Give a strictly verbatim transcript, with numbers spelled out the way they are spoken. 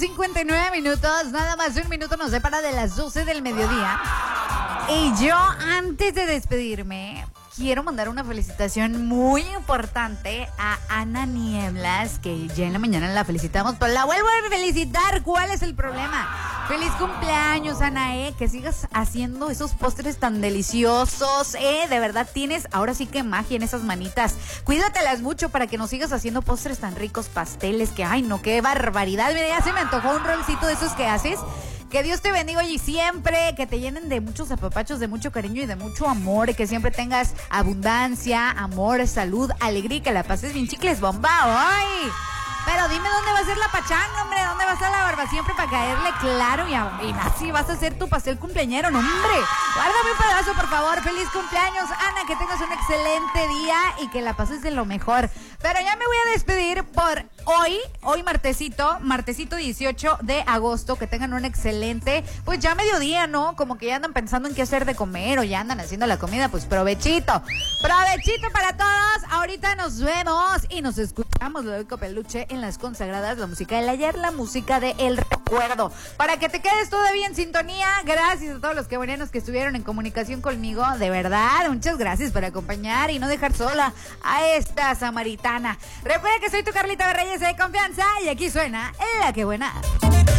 cincuenta y nueve minutos, nada más de un minuto nos separa de las doce del mediodía. Y yo, antes de despedirme, quiero mandar una felicitación muy importante a Ana Nieblas, que ya en la mañana la felicitamos, pero la vuelvo a felicitar. ¿Cuál es el problema? Feliz cumpleaños, Ana, eh, que sigas haciendo esos postres tan deliciosos, eh, de verdad tienes ahora sí que magia en esas manitas. Cuídatelas mucho para que nos sigas haciendo postres tan ricos, pasteles, que ay no, qué barbaridad. Mira, ya se me antojó un rolcito de esos que haces. Que Dios te bendiga y siempre, que te llenen de muchos apapachos, de mucho cariño y de mucho amor, y que siempre tengas abundancia, amor, salud, alegría, y que la pases bien chicles bomba hoy. Pero dime dónde va a ser la pachanga, hombre, dónde va a estar la barba siempre para caerle claro y, a, y así vas a hacer tu pastel cumpleañero, no, hombre. Guárdame un pedazo, por favor. Feliz cumpleaños, Ana, que tengas un excelente día y que la pases de lo mejor. Pero ya me voy a despedir por hoy, hoy martesito, martesito dieciocho de agosto, que tengan un excelente, pues ya mediodía, ¿no? Como que ya andan pensando en qué hacer de comer o ya andan haciendo la comida, pues provechito. Provechito para todos. Ahorita nos vemos y nos escuchamos, Ludovico Peluche, en Las Consagradas, la música del ayer, la música de El Recuerdo. Para que te quedes todavía en sintonía, gracias a todos los quebuenos que estuvieron en comunicación conmigo, de verdad, muchas gracias por acompañar y no dejar sola a esta samaritana. Recuerda que soy tu Carlita Reyes de confianza y aquí suena La Que Buena.